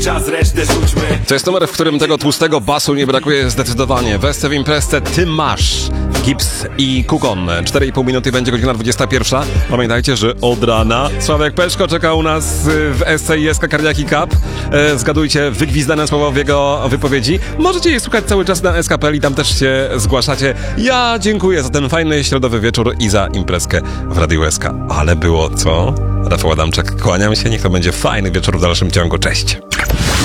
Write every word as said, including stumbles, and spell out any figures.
Czas resztę rzućmy. To jest numer, w którym tego tłustego basu nie brakuje zdecydowanie. Wesce w imprezce Ty masz. Gips i Kukon. cztery i pół minuty będzie godzina dwudziesta pierwsza. Pamiętajcie, że od rana Sławek Peszko czeka u nas w S C I S K Cardiaki Cup. E, zgadujcie wygwizdane słowa w jego wypowiedzi. Możecie je słuchać cały czas na S K P L i tam też się zgłaszacie. Ja dziękuję za ten fajny środowy wieczór i za imprezkę w Radiu S K. Ale było co? Rafał Adamczak, kłaniam się. Niech to będzie fajny wieczór w dalszym ciągu. Cześć.